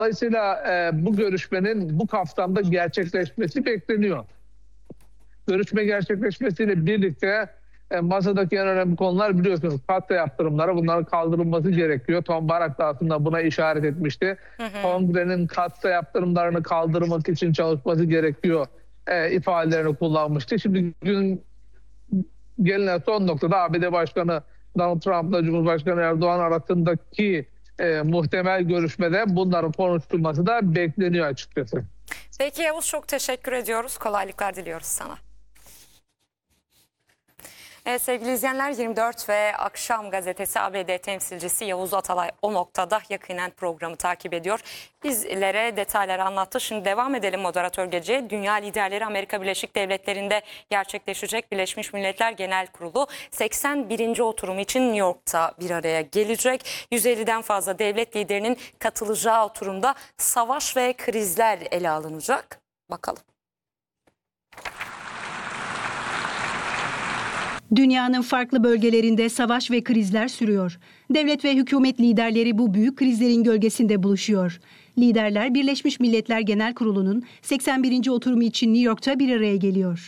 Dolayısıyla bu görüşmenin bu kapsamda gerçekleşmesi bekleniyor. Görüşme gerçekleşmesiyle birlikte masadaki en önemli konular biliyorsunuz katta yaptırımları, bunların kaldırılması gerekiyor. Tom Barak da aslında buna işaret etmişti. Kongrenin katta yaptırımlarını kaldırmak için çalışması gerekiyor ifadelerini kullanmıştı. Şimdi gelinen son noktada ABD Başkanı Donald Trump'la Cumhurbaşkanı Erdoğan arasındaki muhtemel görüşmede bunların konuşulması da bekleniyor açıkçası. Peki Yavuz, çok teşekkür ediyoruz. Kolaylıklar diliyoruz sana. Evet sevgili izleyenler, 24 ve Akşam Gazetesi ABD temsilcisi Yavuz Atalay o noktada yakinen programı takip ediyor. Bizlere detayları anlattı. Şimdi devam edelim moderatör gece. Dünya liderleri Amerika Birleşik Devletleri'nde gerçekleşecek Birleşmiş Milletler Genel Kurulu 81. oturum için New York'ta bir araya gelecek. 150'den fazla devlet liderinin katılacağı oturumda savaş ve krizler ele alınacak. Bakalım. Dünyanın farklı bölgelerinde savaş ve krizler sürüyor. Devlet ve hükümet liderleri bu büyük krizlerin gölgesinde buluşuyor. Liderler Birleşmiş Milletler Genel Kurulu'nun 81. oturumu için New York'ta bir araya geliyor.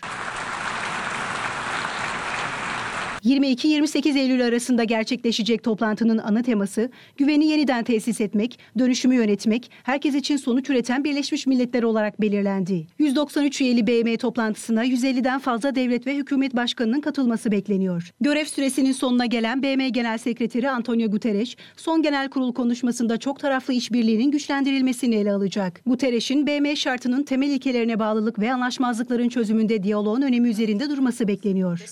22-28 Eylül arasında gerçekleşecek toplantının ana teması güveni yeniden tesis etmek, dönüşümü yönetmek, herkes için sonuç üreten Birleşmiş Milletler olarak belirlendi. 193 üyeli BM toplantısına 150'den fazla devlet ve hükümet başkanının katılması bekleniyor. Görev süresinin sonuna gelen BM Genel Sekreteri Antonio Guterres, son genel kurul konuşmasında çok taraflı işbirliğinin güçlendirilmesini ele alacak. Guterres'in BM şartının temel ilkelerine bağlılık ve anlaşmazlıkların çözümünde diyaloğun önemi üzerinde durması bekleniyor.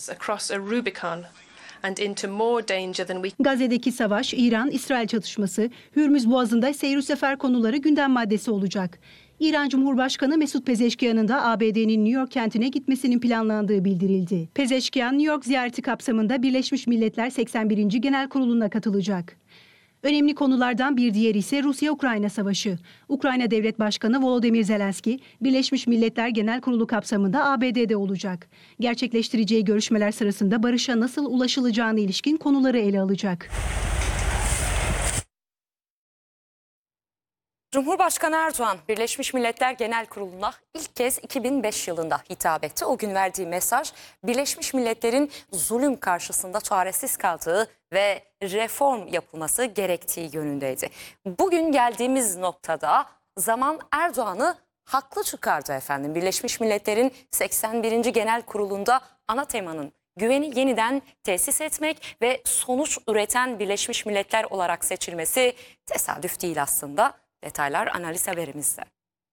Gazze'deki savaş, İran-İsrail çatışması, Hürmüz Boğazı'nda seyir sefer konuları gündem maddesi olacak. İran Cumhurbaşkanı Mesut Pezeşkiyan'ın da ABD'nin New York kentine gitmesinin planlandığı bildirildi. Pezeşkiyan, New York ziyareti kapsamında Birleşmiş Milletler 81. Genel Kurulu'na katılacak. Önemli konulardan bir diğeri ise Rusya-Ukrayna savaşı. Ukrayna Devlet Başkanı Volodymyr Zelenski, Birleşmiş Milletler Genel Kurulu kapsamında ABD'de olacak. Gerçekleştireceği görüşmeler sırasında barışa nasıl ulaşılacağına ilişkin konuları ele alacak. Cumhurbaşkanı Erdoğan, Birleşmiş Milletler Genel Kurulu'na ilk kez 2005 yılında hitap etti. O gün verdiği mesaj, Birleşmiş Milletler'in zulüm karşısında çaresiz kaldığı ve reform yapılması gerektiği yönündeydi. Bugün geldiğimiz noktada zaman Erdoğan'ı haklı çıkardı efendim. Birleşmiş Milletler'in 81. Genel Kurulu'nda ana temanın güveni yeniden tesis etmek ve sonuç üreten Birleşmiş Milletler olarak seçilmesi tesadüf değil aslında. Detaylar analiz haberimizde.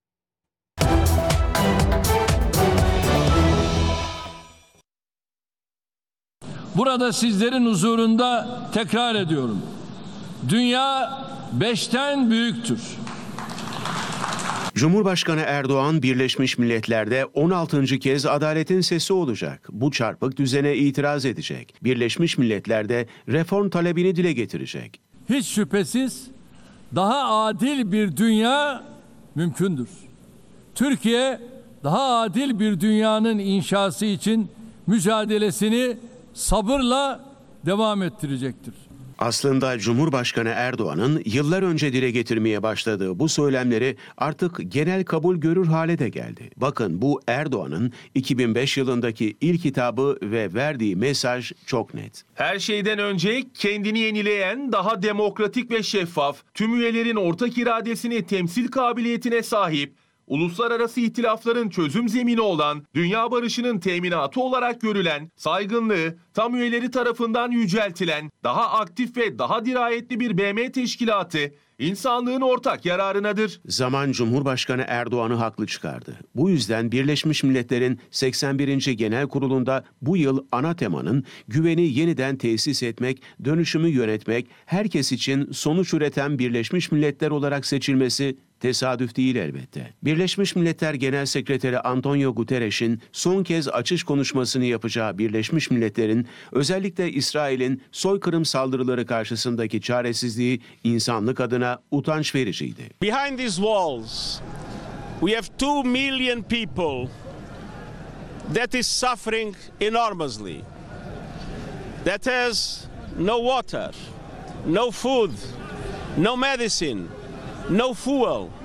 Burada sizlerin huzurunda tekrar ediyorum. Dünya 5'ten büyüktür. Cumhurbaşkanı Erdoğan Birleşmiş Milletler'de 16. kez adaletin sesi olacak. Bu çarpık düzene itiraz edecek. Birleşmiş Milletler'de reform talebini dile getirecek. Hiç şüphesiz daha adil bir dünya mümkündür. Türkiye daha adil bir dünyanın inşası için mücadelesini sabırla devam ettirecektir. Aslında Cumhurbaşkanı Erdoğan'ın yıllar önce dile getirmeye başladığı bu söylemleri artık genel kabul görür hale de geldi. Bakın bu Erdoğan'ın 2005 yılındaki ilk hitabı ve verdiği mesaj çok net. Her şeyden önce kendini yenileyen, daha demokratik ve şeffaf, tüm üyelerin ortak iradesini temsil kabiliyetine sahip, uluslararası ihtilafların çözüm zemini olan, dünya barışının teminatı olarak görülen, saygınlığı tam üyeleri tarafından yüceltilen, daha aktif ve daha dirayetli bir BM teşkilatı, insanlığın ortak yararınadır. Zaman Cumhurbaşkanı Erdoğan'ı haklı çıkardı. Bu yüzden Birleşmiş Milletler'in 81. Genel Kurulu'nda bu yıl ana temanın güveni yeniden tesis etmek, dönüşümü yönetmek, herkes için sonuç üreten Birleşmiş Milletler olarak seçilmesi tesadüf değil elbette. Birleşmiş Milletler Genel Sekreteri Antonio Guterres'in son kez açış konuşmasını yapacağı Birleşmiş Milletler'in özellikle İsrail'in soykırım saldırıları karşısındaki çaresizliği insanlık adına utanç vericiydi. Behind these walls we have 2 million people that is suffering enormously. That has no water, no food, no medicine, no fuel.